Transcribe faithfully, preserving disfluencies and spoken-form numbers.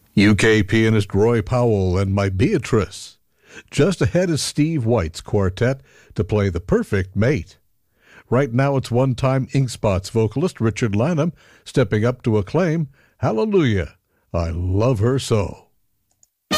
U K pianist Roy Powell and My Beatrice. Just ahead is Steve White's quartet to play The Perfect Mate. Right now it's one-time Ink Spots vocalist Richard Lanham stepping up to acclaim Hallelujah, I Love Her So.